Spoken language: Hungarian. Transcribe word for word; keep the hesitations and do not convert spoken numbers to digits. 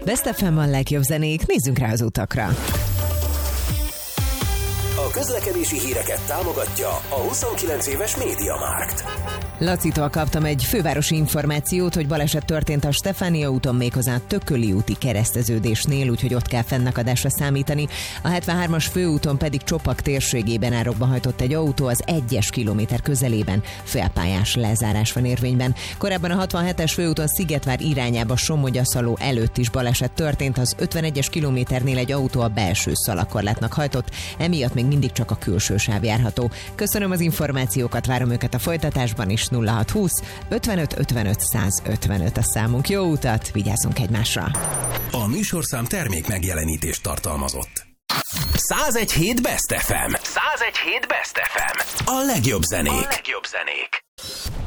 Best ef em a legjobb zenék, nézzünk rá az utakra. A közlekedési híreket támogatja a huszonkilenc éves MediaMarkt. Lacitól kaptam egy fővárosi információt, hogy baleset történt a Stefánia úton, méghozzá a Tököli úti kereszteződésnél, úgyhogy ott kell fennakadásra számítani. A hetvenhármas főúton pedig Csopak térségében árokba hajtott egy autó, az egyes kilométer közelében félpályás lezárás van érvényben. Korábban a hatvanhetes főúton Szigetvár irányába Somogyaszaló előtt is baleset történt, az ötvenegyes kilométernél egy autó a belső szalakorlátnak hajtott, emiatt még mindig csak a külső sáv járható. Köszönöm az információkat, várom őket a folytatásban is. nulla hat húsz ötvenöt ötvenöt százötvenöt a számunk. Jó utat, vigyázzunk egymásra! A műsorszám termék megjelenítést tartalmazott. százegy hét Best ef em. százegy hét Best ef em. A legjobb zenék. A legjobb zenék.